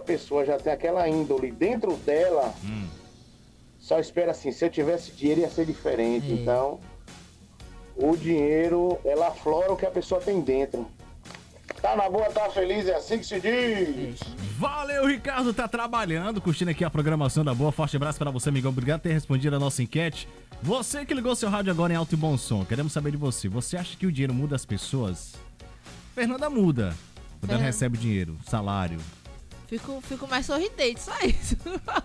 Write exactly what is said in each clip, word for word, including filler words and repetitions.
pessoa já tem aquela índole dentro dela, Hum. só espera assim, se eu tivesse dinheiro ia ser diferente. É. Então, o dinheiro, ela aflora o que a pessoa tem dentro. Tá na boa, tá feliz, é assim que se diz. Valeu, Ricardo, tá trabalhando, curtindo aqui a programação da Boa. Forte abraço pra você, amigão. Obrigado por ter respondido a nossa enquete. Você que ligou seu rádio agora em alto e bom som, queremos saber de você. Você acha que o dinheiro muda as pessoas? Fernanda muda. Quando ela Fernanda. recebe dinheiro, salário. Fico, fico mais sorridente, só isso.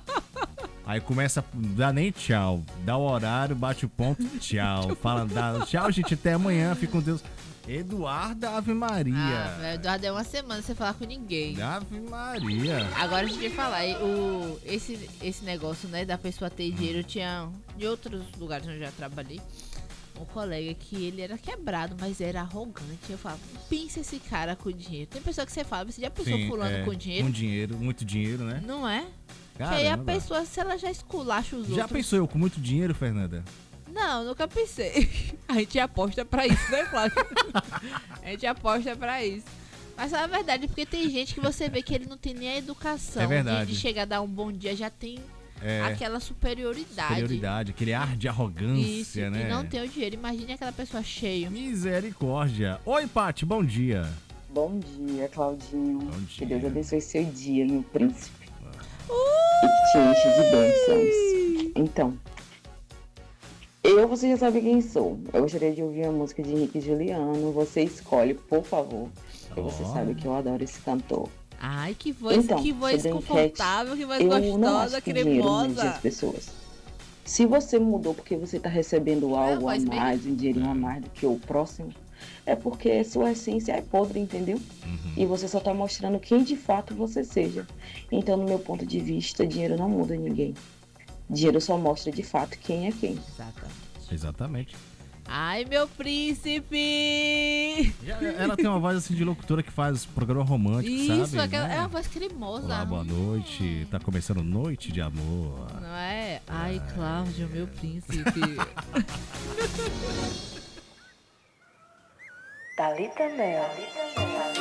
Aí começa a dar nem tchau. Dá o horário, bate o ponto, tchau. Fala, dá, tchau, gente, até amanhã. Fica com Deus. Eduardo Ave Maria. Ah, Eduardo, é uma semana sem falar com ninguém. Ave Maria. Agora a gente vai falar, e o, esse, esse negócio, né, da pessoa ter dinheiro, eu tinha, de outros lugares onde eu já trabalhei, um colega que ele era quebrado, mas era arrogante. Eu falava, pensa esse cara com dinheiro. Tem pessoa que você fala, você já pensou Sim, fulano é, com dinheiro? Com dinheiro, muito dinheiro, né? Não é? Que aí a Caramba. pessoa, se ela já esculacha os Já outros... pensou eu com muito dinheiro, Fernanda? Não, nunca pensei. A gente aposta pra isso, né, Flávio? A gente aposta pra isso. Mas é a verdade, porque tem gente que você vê que ele não tem nem a educação É verdade. de, de chegar a dar um bom dia, já tem É. aquela superioridade. Superioridade, aquele ar de arrogância, Isso, né? e não tem o dinheiro. Imagine aquela pessoa cheia. Misericórdia. Oi, Paty, bom dia. Bom dia, Claudinho. Bom Que dia. Deus abençoe seu dia, meu príncipe. E que te enche de bênçãos. Então, eu, você já sabe quem sou. Eu gostaria de ouvir a música de Henrique e Juliano. Você escolhe, por favor. Porque você Oh. sabe que eu adoro esse cantor. Ai, que voz, Então, que voz sobre a enquete, confortável, que voz Eu não acho gostosa, que o dinheiro mude cremosa. as pessoas. Se você mudou porque você está recebendo algo a voz bem- mais, um dinheirinho a mais do que o próximo, é porque sua essência é podre, entendeu? E você só está mostrando quem de fato você seja. Então, no meu ponto de vista, dinheiro não muda ninguém. Dinheiro só mostra de fato quem é quem. Exatamente. Exatamente. Ai, meu príncipe! Já- Ela tem uma voz assim de locutora que faz programa romântico, Isso, sabe? aquela, né? é uma voz cremosa. Olá, boa noite. Tá começando Noite de Amor. Não é? Ai, Cláudio, meu príncipe. Thalita Mel.